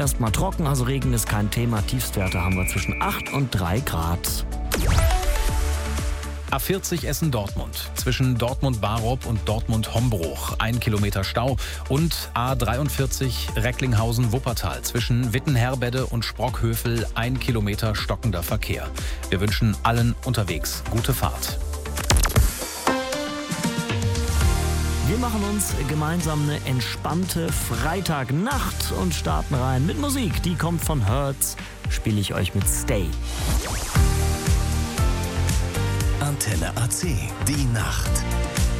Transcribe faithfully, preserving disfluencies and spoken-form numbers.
erstmal trocken, also Regen ist kein Thema. Tiefstwerte haben wir zwischen acht und drei Grad. A vierzig Essen-Dortmund. Zwischen Dortmund-Barup und Dortmund-Hombruch. Ein Kilometer Stau. Und A dreiundvierzig Recklinghausen-Wuppertal. Zwischen Wittenherbede und Sprockhövel. Ein Kilometer stockender Verkehr. Wir wünschen allen unterwegs gute Fahrt. Wir machen uns gemeinsam eine entspannte Freitagnacht und starten rein mit Musik. Die kommt von Hertz. Spiele ich euch mit Stay. Antenne A C, die Nacht.